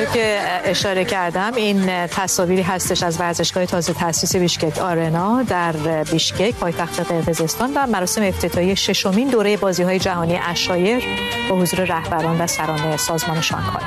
که اشاره کردم این تصاویری هستش از ورزشگاه تازه تأسیس بیشکک آرنا در بیشکک پایتخت قرقیزستان و مراسم افتتاحیه ششمین دوره بازی‌های جهانی عشایر با حضور رهبران و سران سازمان شانگهای.